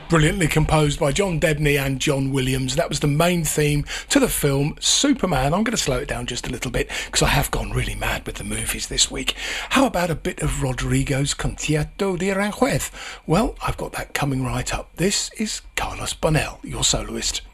Brilliantly composed by John Debney and John Williams. That was the main theme to the film Superman. I'm going to slow it down just a little bit because I have gone really mad with the movies this week. How about a bit of Rodrigo's Concierto de Aranjuez? Well, I've got that coming right up. This is Carlos Bonnell, your soloist.